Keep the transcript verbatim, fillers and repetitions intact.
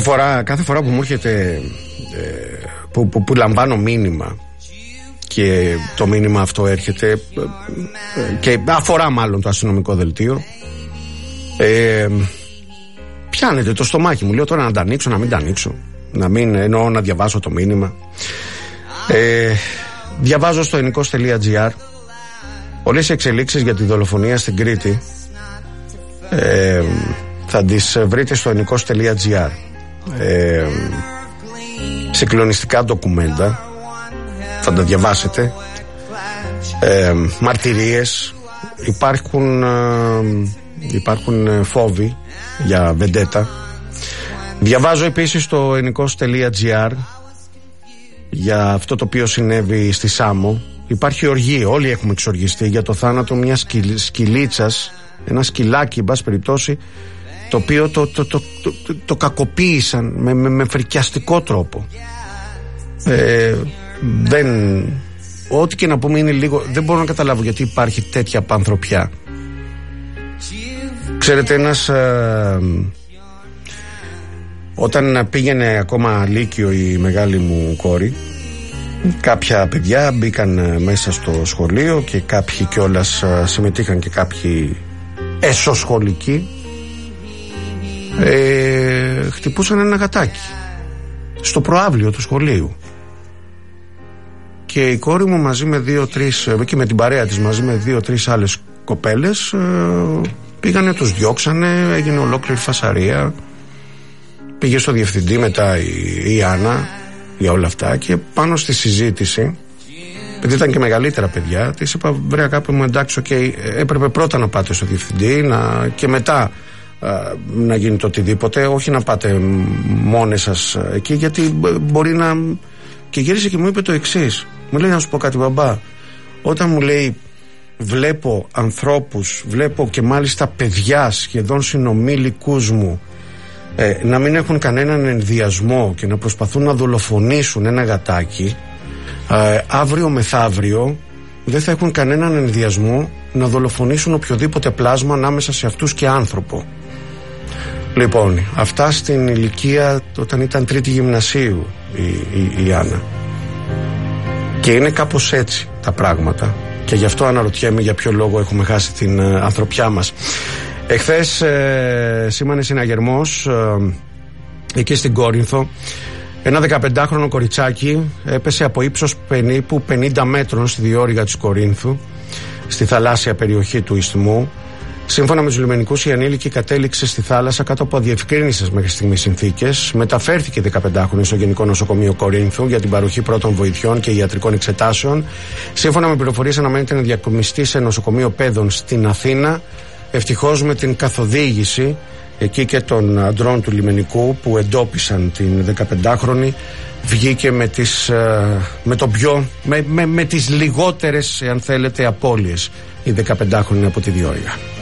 φορά, κάθε φορά που μου έρχεται ε, που, που, που λαμβάνω μήνυμα και το μήνυμα αυτό έρχεται ε, και αφορά μάλλον το αστυνομικό δελτίο, ε, πιάνεται το στομάχι μου. Λέω τώρα να τα ανοίξω, να μην τα ανοίξω, να μην εννοώ να διαβάσω το μήνυμα. ε, Διαβάζω στο ενικός τελεία τζι άρ όλες οι εξελίξεις για τη δολοφονία στην Κρήτη. ε, Θα τις βρείτε στο ενικός τελεία τζι άρ. ε, Συγκλονιστικά ντοκουμέντα, θα τα διαβάσετε. ε, Μαρτυρίες. Υπάρχουν ε, Υπάρχουν φόβοι για βεντέτα. Διαβάζω επίσης στο ενικός τελεία τζι άρ για αυτό το οποίο συνέβη στη Σάμο. Υπάρχει οργή, όλοι έχουμε εξοργιστεί για το θάνατο μιας σκυλ, σκυλίτσας, ένα σκυλάκι, εν πάση περιπτώσει, το οποίο το, το, το, το, το, το κακοποίησαν με, με, με φρικιαστικό τρόπο. ε, Δεν, ό,τι και να πούμε είναι λίγο, δεν μπορώ να καταλάβω γιατί υπάρχει τέτοια πανθρωπιά. Ξέρετε, ένας ε, όταν πήγαινε ακόμα λύκειο η μεγάλη μου κόρη, κάποια παιδιά μπήκαν μέσα στο σχολείο και κάποιοι κιόλας συμμετείχαν και κάποιοι εσωσχολικοί, ε, χτυπούσαν ένα γατάκι στο προαύλιο του σχολείου και η κόρη μου μαζί με δύο-τρεις και με την παρέα της μαζί με δύο-τρεις άλλες κοπέλες ε, πήγανε, τους διώξανε, έγινε ολόκληρη φασαρία. Πήγε στο διευθυντή μετά η, η Άννα για όλα αυτά και πάνω στη συζήτηση, επειδή ήταν και μεγαλύτερα παιδιά, της είπα βρε αγάπη μου, εντάξει, okay, έπρεπε πρώτα να πάτε στο διευθυντή να, και μετά α, να γίνει το οτιδήποτε, όχι να πάτε μόνες σας εκεί, γιατί μπορεί να... Και γύρισε και μου είπε το εξής, μου λέει να σου πω κάτι μπαμπά, όταν μου λέει βλέπω ανθρώπους, βλέπω και μάλιστα παιδιά σχεδόν συνομήλικούς μου ε, να μην έχουν κανέναν ενδιασμό και να προσπαθούν να δολοφονήσουν ένα γατάκι, ε, αύριο μεθαύριο δεν θα έχουν κανέναν ενδιασμό να δολοφονήσουν οποιοδήποτε πλάσμα ανάμεσα σε αυτούς και άνθρωπο. Λοιπόν, αυτά στην ηλικία όταν ήταν τρίτη γυμνασίου η, η, η Άννα. Και είναι κάπως έτσι τα πράγματα. Και γι' αυτό αναρωτιέμαι για ποιο λόγο έχουμε χάσει την ε, ανθρωπιά μας. Εχθές ε, σήμανε συναγερμός ε, εκεί στην Κόρινθο. Ένα δεκαπεντάχρονο κοριτσάκι έπεσε από ύψος περίπου πενήντα μέτρων στη διόρυγα της Κορίνθου, στη θαλάσσια περιοχή του Ισθμού. Σύμφωνα με τους λιμενικούς, η ανήλικη κατέληξε στη θάλασσα κάτω από αδιευκρίνιστες μέχρι στιγμής συνθήκες. Μεταφέρθηκε η δεκαπεντάχρονη στο Γενικό Νοσοκομείο Κορίνθου για την παροχή πρώτων βοηθειών και ιατρικών εξετάσεων. Σύμφωνα με πληροφορίες, αναμένεται να διακομιστεί σε νοσοκομείο παιδών στην Αθήνα. Ευτυχώς με την καθοδήγηση εκεί και των αντρών του λιμενικού που εντόπισαν την δεκαπεντάχρονη, βγήκε με τις, με το πιο, με, με, με τις λιγότερες, αν θέλετε, απώλειες η δεκαπεντάχρονη από τη διόρυγα.